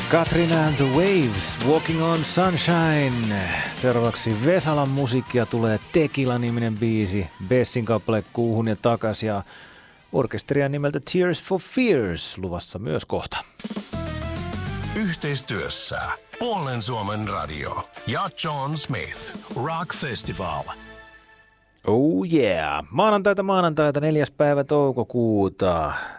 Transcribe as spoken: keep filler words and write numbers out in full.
Katrina and the Waves, Walking on Sunshine. Seuraavaksi Vesalan musiikkia tulee Tequila-niminen biisi, Bessin kappale Kuuhun ja takas ja orkesteria nimeltä Tears for Fears luvassa myös kohta. Yhteistyössä Puolen Suomen radio ja John Smith Rock Festival. Oh yeah, maanantaita maanantaita neljäs päivä toukokuuta.